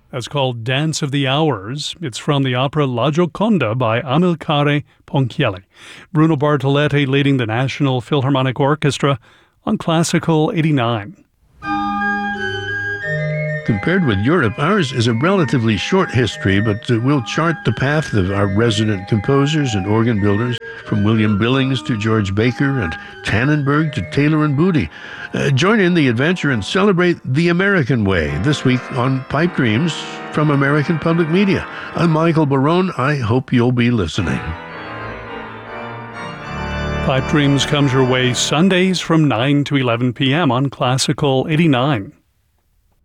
That's called Dance of the Hours. It's from the opera La Gioconda by Amilcare Ponchielli. Bruno Bartoletti leading the National Philharmonic Orchestra on Classical 89. Compared with Europe, ours is a relatively short history, but we'll chart the path of our resident composers and organ builders, from William Billings to George Baker and Tannenberg to Taylor and Booty. Join in the adventure and celebrate the American way this week on Pipe Dreams from American Public Media. I'm Michael Barone. I hope you'll be listening. Pipe Dreams comes your way Sundays from 9 to 11 p.m. on Classical 89.